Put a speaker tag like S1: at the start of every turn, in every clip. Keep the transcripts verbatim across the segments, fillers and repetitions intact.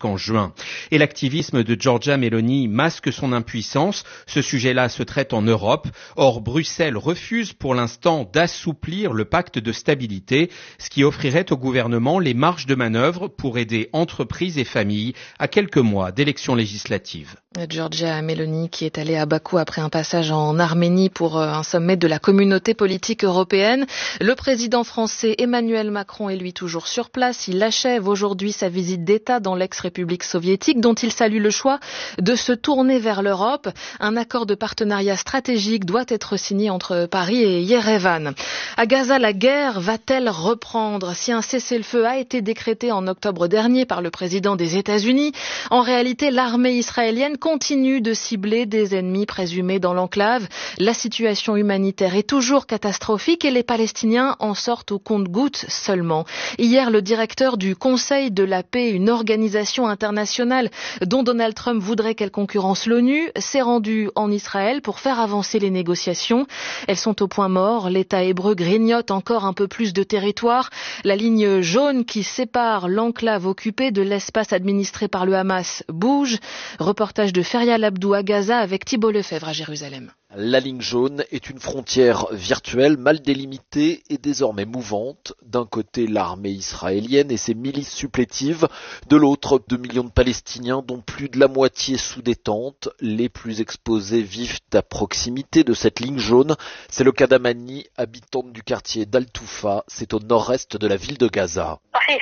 S1: jusqu'en juin. Et l'activisme de Giorgia Meloni masque son impuissance. Ce sujet-là se traite en Europe. Or, Bruxelles refuse pour l'instant d'assouplir le pacte de stabilité, ce qui offrirait au gouvernement les marges de manœuvre pour aider entreprises et familles à quelques mois d'élections législatives.
S2: Giorgia Meloni qui est allée à Bakou après un passage en Arménie pour un sommet de la communauté politique européenne. Le président français Emmanuel Macron est lui toujours sur place. Il achève aujourd'hui sa visite d'État dans l'ex-République soviétique dont il salue le choix de se tourner vers l'Europe. Un accord de partenariat stratégique doit être signé entre Paris et Yerevan. À Gaza, la guerre va-t-elle reprendre? Si un cessez-le-feu a été décrété en octobre dernier par le président des États-Unis, en réalité, l'armée israélienne continue de cibler des ennemis présumés dans l'enclave. La situation humanitaire est toujours catastrophique et les Palestiniens en sortent au compte-gouttes seulement. Hier, le directeur du Conseil de la paix, une organisation internationale dont Donald Trump voudrait qu'elle concurrence l'ONU, s'est rendu en Israël pour faire avancer les négociations. Elles sont au point mort. L'État hébreu grignote encore un peu plus de territoire. La ligne jaune qui sépare l'enclave occupée de l'espace administré par le Hamas bouge. Reportage de Ferial Abdou à Gaza avec Thibault Lefebvre à Jérusalem.
S3: La ligne jaune est une frontière virtuelle mal délimitée et désormais mouvante. D'un côté, l'armée israélienne et ses milices supplétives. De l'autre, deux millions de Palestiniens, dont plus de la moitié sous détente. Les plus exposés vivent à proximité de cette ligne jaune. C'est le cas d'Amani, habitante du quartier d'Al-Toufa. C'est au nord-est de la ville de Gaza.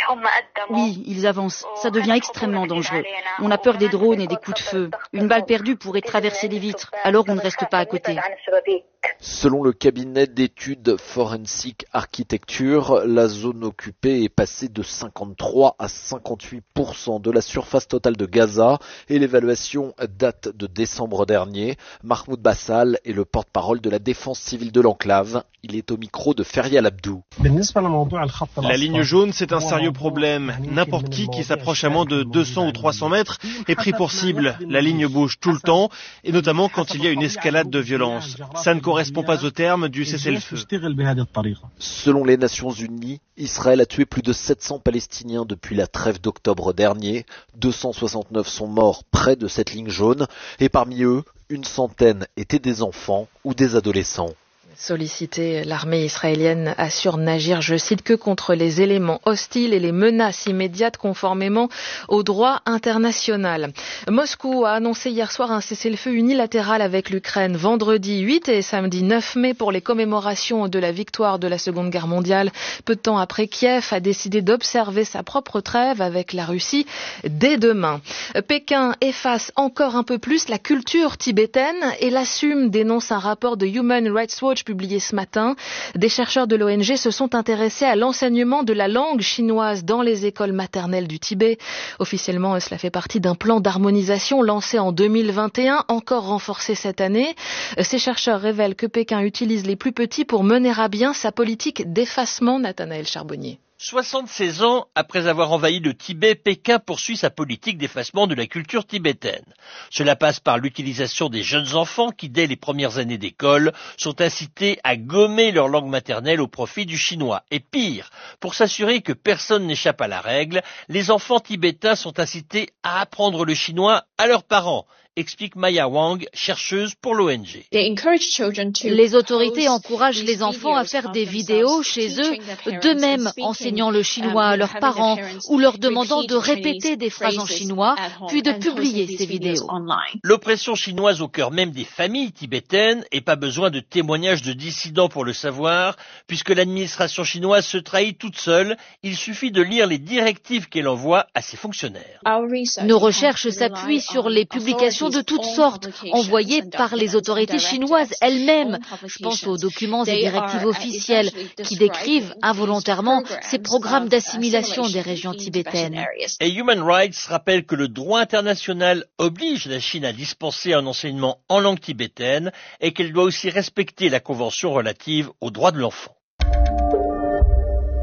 S4: Oui, ils avancent. Ça devient extrêmement dangereux. On a peur des drones et des coups de feu. Une balle perdue pourrait traverser les vitres. Alors on ne reste pas à côté.
S3: Selon le cabinet d'études Forensic Architecture, la zone occupée est passée de cinquante-trois à cinquante-huit pour cent de la surface totale de Gaza et l'évaluation date de décembre dernier. Mahmoud Bassal est le porte-parole de la défense civile de l'enclave. Il est au micro de Ferial Abdou.
S5: La ligne jaune, c'est un sérieux problème. N'importe qui qui s'approche à moins de deux cents ou trois cents mètres est pris pour cible. La ligne bouge tout le temps, et notamment quand il y a une escalade de violence. Ça ne correspond pas au terme du cessez-le-feu.
S3: Selon les Nations Unies, Israël a tué plus de sept cents Palestiniens depuis la trêve d'octobre dernier. deux cent soixante-neuf sont morts près de cette ligne jaune, et parmi eux, une centaine étaient des enfants ou des adolescents.
S2: Sollicité, l'armée israélienne assure n'agir, je cite, que contre les éléments hostiles et les menaces immédiates conformément au droit international. Moscou a annoncé hier soir un cessez-le-feu unilatéral avec l'Ukraine vendredi huit et samedi neuf mai pour les commémorations de la victoire de la Seconde Guerre mondiale. Peu de temps après, Kiev a décidé d'observer sa propre trêve avec la Russie dès demain. Pékin efface encore un peu plus la culture tibétaine et l'assume, dénonce un rapport de Human Rights Watch publié ce matin. Des chercheurs de l'O N G se sont intéressés à l'enseignement de la langue chinoise dans les écoles maternelles du Tibet. Officiellement, cela fait partie d'un plan d'harmonisation lancé en deux mille vingt et un, encore renforcé cette année. Ces chercheurs révèlent que Pékin utilise les plus petits pour mener à bien sa politique d'effacement, Nathanaël Charbonnier.
S6: soixante-seize ans après avoir envahi le Tibet, Pékin poursuit sa politique d'effacement de la culture tibétaine. Cela passe par l'utilisation des jeunes enfants qui, dès les premières années d'école, sont incités à gommer leur langue maternelle au profit du chinois. Et pire, pour s'assurer que personne n'échappe à la règle, les enfants tibétains sont incités à apprendre le chinois à leurs parents, explique Maya Wang, chercheuse pour l'O N G.
S4: Les autorités encouragent les enfants à faire des vidéos chez eux, d'eux-mêmes enseignant le chinois à leurs parents ou leur demandant de répéter des phrases en chinois, puis de publier ces vidéos.
S6: L'oppression chinoise au cœur même des familles tibétaines, et pas besoin de témoignages de dissidents pour le savoir, puisque l'administration chinoise se trahit toute seule, il suffit de lire les directives qu'elle envoie à ses fonctionnaires.
S4: Nos recherches s'appuient sur les publications de toutes sortes, envoyées par les autorités chinoises elles-mêmes. Je pense aux documents et directives officielles qui décrivent involontairement ces programmes d'assimilation des régions tibétaines.
S6: Et Human Rights rappelle que le droit international oblige la Chine à dispenser un enseignement en langue tibétaine et qu'elle doit aussi respecter la Convention relative aux droits de l'enfant.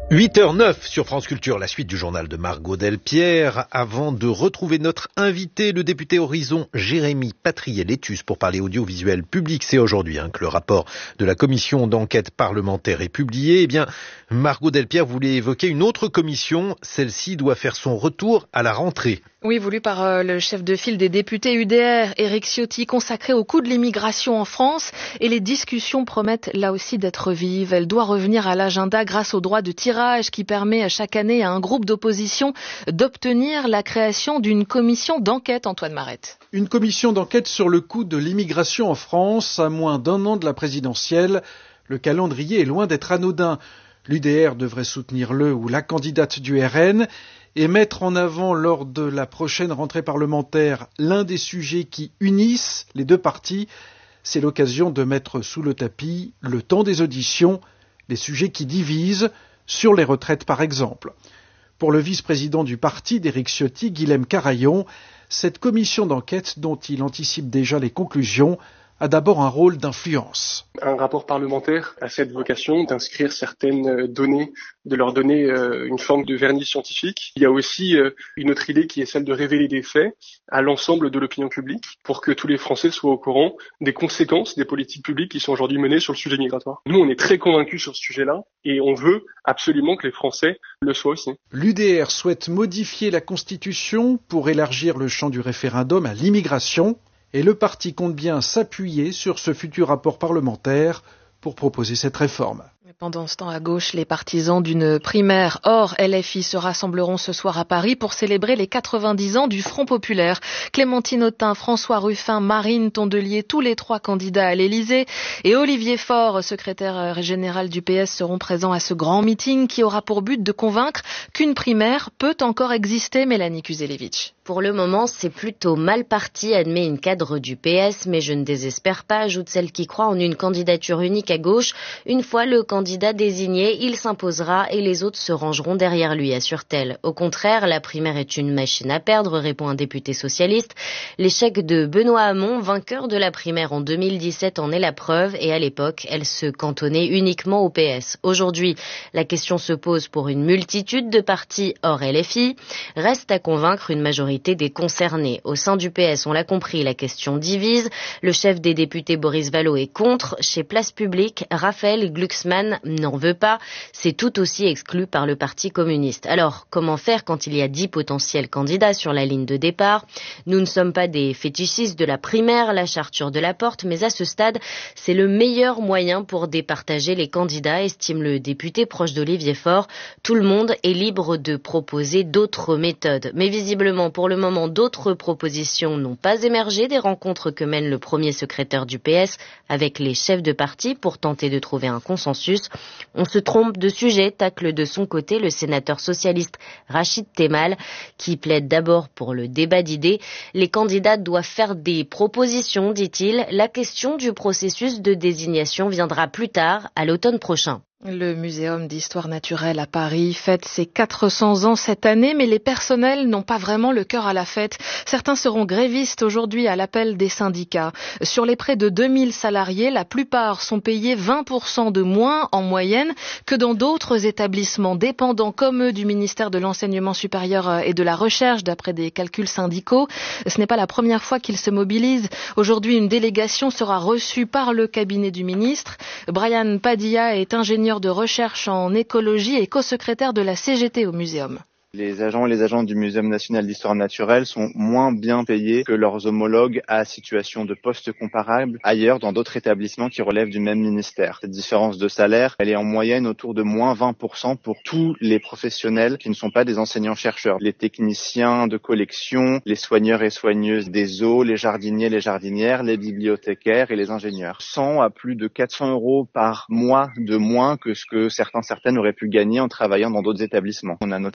S7: huit heures neuf sur France Culture, la suite du journal de Margot Delpierre. Avant de retrouver notre invité, le député Horizon Jérémy Patriet-Létus, pour parler audiovisuel public. C'est aujourd'hui hein, que le rapport de la commission d'enquête parlementaire est publié. Eh bien, Margot Delpierre voulait évoquer une autre commission. Celle-ci doit faire son retour à la rentrée.
S2: Oui, voulu par euh, le chef de file des députés U D R, Éric Ciotti, consacré au coût de l'immigration en France. Et les discussions promettent là aussi d'être vives. Elle doit revenir à l'agenda grâce au droit de tirage qui permet à chaque année à un groupe d'opposition d'obtenir la création d'une commission d'enquête, Antoine Marette.
S8: Une commission d'enquête sur le coût de l'immigration en France, à moins d'un an de la présidentielle. Le calendrier est loin d'être anodin. L'U D R devrait soutenir le ou la candidate du R N et mettre en avant lors de la prochaine rentrée parlementaire l'un des sujets qui unissent les deux partis. C'est l'occasion de mettre sous le tapis le temps des auditions, les sujets qui divisent, sur les retraites par exemple. Pour le vice-président du parti d'Éric Ciotti, Guilhem Carayon, cette commission d'enquête dont il anticipe déjà les conclusions a d'abord un rôle d'influence.
S9: Un rapport parlementaire a cette vocation d'inscrire certaines données, de leur donner euh, une forme de vernis scientifique. Il y a aussi euh, une autre idée qui est celle de révéler des faits à l'ensemble de l'opinion publique pour que tous les Français soient au courant des conséquences des politiques publiques qui sont aujourd'hui menées sur le sujet migratoire. Nous, on est très convaincus sur ce sujet-là et on veut absolument que les Français le soient aussi.
S8: L'U D R souhaite modifier la Constitution pour élargir le champ du référendum à l'immigration. Et le parti compte bien s'appuyer sur ce futur rapport parlementaire pour proposer cette réforme.
S2: Pendant ce temps, à gauche, les partisans d'une primaire hors L F I se rassembleront ce soir à Paris pour célébrer les quatre-vingt-dix ans du Front populaire. Clémentine Autain, François Ruffin, Marine Tondelier, tous les trois candidats à l'Élysée, et Olivier Faure, secrétaire général du P S, seront présents à ce grand meeting qui aura pour but de convaincre qu'une primaire peut encore exister. Mélanie Kuzelevitch.
S10: Pour le moment, c'est plutôt mal parti, admet une cadre du P S, mais je ne désespère pas, ajoute celle qui croit en une candidature unique à gauche. Une fois le candidat désigné, il s'imposera et les autres se rangeront derrière lui, assure-t-elle. Au contraire, la primaire est une machine à perdre, répond un député socialiste. L'échec de Benoît Hamon, vainqueur de la primaire en deux mille dix-sept, en est la preuve, et à l'époque, elle se cantonnait uniquement au P S. Aujourd'hui, la question se pose pour une multitude de partis hors L F I. Reste à convaincre une majorité des concernés. Au sein du P S, on l'a compris, la question divise. Le chef des députés Boris Vallaud est contre. Chez Place Publique, Raphaël Glucksmann n'en veut pas. C'est tout aussi exclu par le Parti communiste. Alors, comment faire quand il y a dix potentiels candidats sur la ligne de départ? Nous ne sommes pas des fétichistes de la primaire, la Arthur Delaporte, mais à ce stade, c'est le meilleur moyen pour départager les candidats, estime le député proche d'Olivier Faure. Tout le monde est libre de proposer d'autres méthodes. Mais visiblement, pour le moment, d'autres propositions n'ont pas émergé des rencontres que mène le premier secrétaire du P S avec les chefs de parti pour tenter de trouver un consensus. On se trompe de sujet, tacle de son côté le sénateur socialiste Rachid Temal, qui plaide d'abord pour le débat d'idées. Les candidats doivent faire des propositions, dit-il. La question du processus de désignation viendra plus tard, à l'automne prochain.
S2: Le Muséum d'histoire naturelle à Paris fête ses quatre cents ans cette année, mais les personnels n'ont pas vraiment le cœur à la fête. Certains seront grévistes aujourd'hui à l'appel des syndicats. Sur les près de deux mille salariés, la plupart sont payés vingt pour cent de moins en moyenne que dans d'autres établissements dépendants comme eux du ministère de l'Enseignement supérieur et de la Recherche, d'après des calculs syndicaux. Ce n'est pas la première fois qu'ils se mobilisent. Aujourd'hui, une délégation sera reçue par le cabinet du ministre. Brian Padilla est ingénieur de recherche en écologie et co-secrétaire de la C G T au Muséum.
S11: Les agents et les agentes du Muséum national d'histoire naturelle sont moins bien payés que leurs homologues à situation de poste comparable ailleurs dans d'autres établissements qui relèvent du même ministère. Cette différence de salaire, elle est en moyenne autour de moins vingt pour cent pour tous les professionnels qui ne sont pas des enseignants-chercheurs. Les techniciens de collection, les soigneurs et soigneuses des eaux, les jardiniers, les jardinières, les bibliothécaires et les ingénieurs. cent à plus de quatre cents euros par mois de moins que ce que certains, certaines auraient pu gagner en travaillant dans d'autres établissements. On a notamment une grande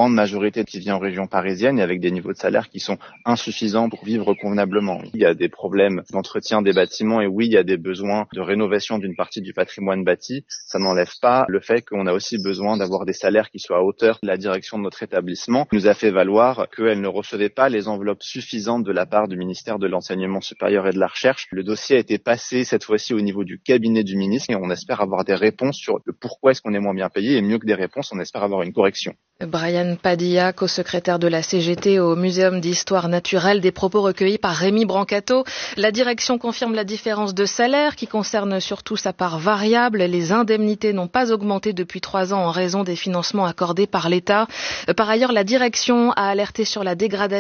S11: grande majorité qui vit en région parisienne et avec des niveaux de salaire qui sont insuffisants pour vivre convenablement. Il y a des problèmes d'entretien des bâtiments et oui, il y a des besoins de rénovation d'une partie du patrimoine bâti. Ça n'enlève pas le fait qu'on a aussi besoin d'avoir des salaires qui soient à hauteur. La direction de notre établissement nous a fait valoir qu'elle ne recevait pas les enveloppes suffisantes de la part du ministère de l'Enseignement supérieur et de la Recherche. Le dossier a été passé cette fois-ci au niveau du cabinet du ministre et on espère avoir des réponses sur le pourquoi est-ce qu'on est moins bien payé et mieux que des réponses, on espère avoir une correction.
S2: Brian Padilla, co-secrétaire de la C G T au Muséum d'Histoire Naturelle, des propos recueillis par Rémi Brancato. La direction confirme la différence de salaire qui concerne surtout sa part variable. Les indemnités n'ont pas augmenté depuis trois ans en raison des financements accordés par l'État. Par ailleurs, la direction a alerté sur la dégradation